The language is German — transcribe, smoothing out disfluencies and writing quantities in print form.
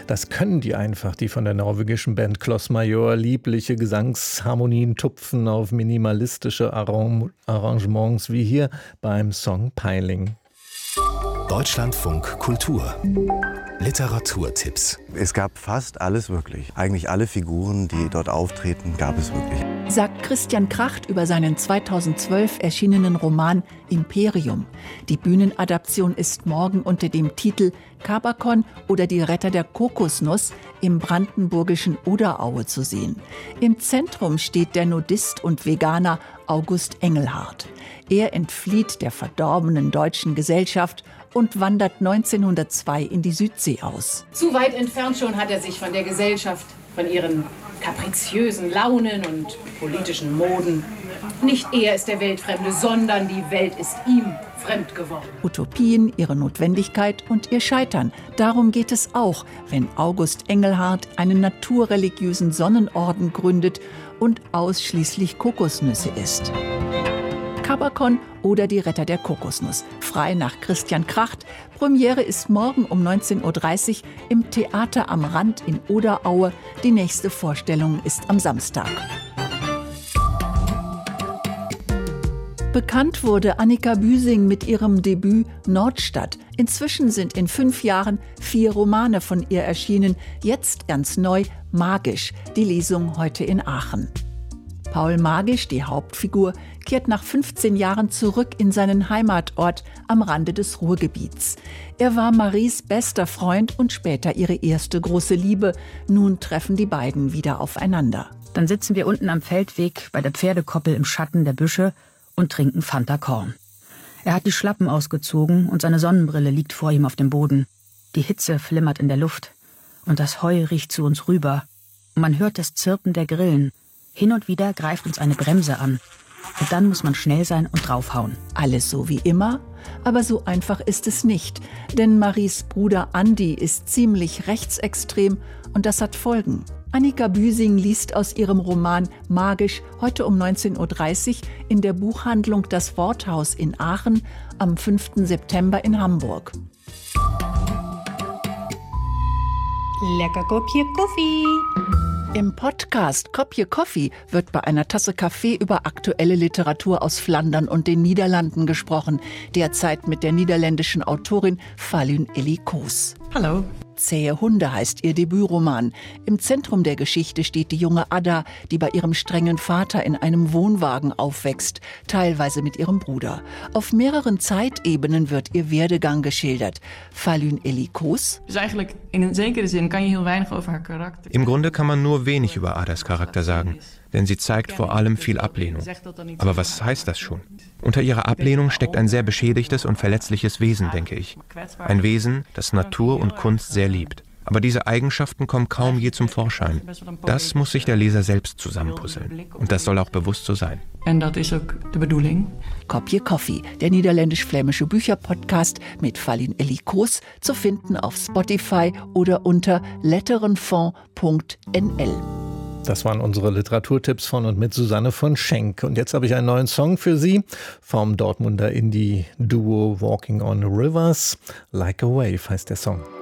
Das können die einfach, die von der norwegischen Band Kloss Major. Liebliche Gesangsharmonien tupfen auf minimalistische Arrangements wie hier beim Song Peiling. Deutschlandfunk Kultur. Literaturtipps. Es gab fast alles wirklich. Eigentlich alle Figuren, die dort auftreten, gab es wirklich. Sagt Christian Kracht über seinen 2012 erschienenen Roman Imperium. Die Bühnenadaption ist morgen unter dem Titel Kabakon oder die Retter der Kokosnuss im brandenburgischen Oderaue zu sehen. Im Zentrum steht der Nudist und Veganer August Engelhardt. Er entflieht der verdorbenen deutschen Gesellschaft und wandert 1902 in die Südsee aus. Zu weit entfernt schon hat er sich von der Gesellschaft, von ihren kapriziösen Launen und politischen Moden. Nicht er ist der Weltfremde, sondern die Welt ist ihm fremd geworden. Utopien, ihre Notwendigkeit und ihr Scheitern. Darum geht es auch, wenn August Engelhardt einen naturreligiösen Sonnenorden gründet und ausschließlich Kokosnüsse isst. Kabakon oder die Retter der Kokosnuss. Frei nach Christian Kracht. Premiere ist morgen um 19.30 Uhr im Theater am Rand in Oderaue. Die nächste Vorstellung ist am Samstag. Bekannt wurde Annika Büsing mit ihrem Debüt Nordstadt. Inzwischen sind in 5 Jahren 4 Romane von ihr erschienen. Jetzt ganz neu Magisch. Die Lesung heute in Aachen. Paul Magisch, die Hauptfigur, kehrt nach 15 Jahren zurück in seinen Heimatort am Rande des Ruhrgebiets. Er war Maries bester Freund und später ihre erste große Liebe. Nun treffen die beiden wieder aufeinander. Dann sitzen wir unten am Feldweg bei der Pferdekoppel im Schatten der Büsche und trinken Fanta Korn. Er hat die Schlappen ausgezogen und seine Sonnenbrille liegt vor ihm auf dem Boden. Die Hitze flimmert in der Luft und das Heu riecht zu uns rüber. Und man hört das Zirpen der Grillen. Hin und wieder greift uns eine Bremse an. Und dann muss man schnell sein und draufhauen. Alles so wie immer, aber so einfach ist es nicht. Denn Maries Bruder Andi ist ziemlich rechtsextrem und das hat Folgen. Annika Büsing liest aus ihrem Roman Magisch heute um 19.30 Uhr in der Buchhandlung Das Worthaus in Aachen, am 5. September in Hamburg. Lecker Kopje Kaffee. Im Podcast Kopje Koffie wird bei einer Tasse Kaffee über aktuelle Literatur aus Flandern und den Niederlanden gesprochen. Derzeit mit der niederländischen Autorin Falun Elikoos. Hallo. Zähe Hunde heißt ihr Debütroman. Im Zentrum der Geschichte steht die junge Ada, die bei ihrem strengen Vater in einem Wohnwagen aufwächst, teilweise mit ihrem Bruder. Auf mehreren Zeitebenen wird ihr Werdegang geschildert. Falun Elikoos. Dus eigenlijk in een zekere zin kan je heel weinig over haar karakter. Im Grunde kann man nur wenig über Adas Charakter sagen, denn sie zeigt vor allem viel Ablehnung. Aber was heißt das schon? Unter ihrer Ablehnung steckt ein sehr beschädigtes und verletzliches Wesen, denke ich. Ein Wesen, das Natur und Kunst sehr liebt. Aber diese Eigenschaften kommen kaum je zum Vorschein. Das muss sich der Leser selbst zusammenpuzzeln. Und das soll auch bewusst so sein. En dat is ook de bedoeling. Kopje Koffie, der niederländisch-flämische Bücherpodcast mit Falun Elikoos, zu finden auf Spotify oder unter letterenfond.nl. Das waren unsere Literaturtipps von und mit Susanne von Schenk. Und jetzt habe ich einen neuen Song für Sie vom Dortmunder Indie-Duo Walking on Rivers. Like a Wave heißt der Song.